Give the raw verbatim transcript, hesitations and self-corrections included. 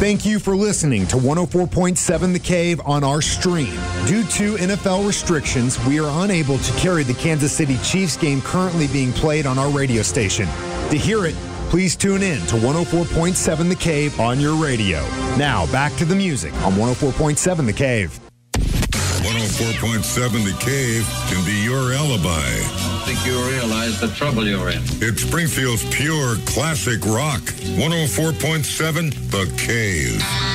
Thank you for listening to one oh four point seven The Cave on our stream. Due to N F L restrictions, we are unable to carry the Kansas City Chiefs game currently being played on our radio station. To hear it, please tune in to one oh four point seven The Cave on your radio. Now, back to the music on one oh four point seven The Cave. one oh four point seven The Cave can be your alibi. I don't think you realize the trouble you're in. It's Springfield's pure classic rock. one oh four point seven The Cave.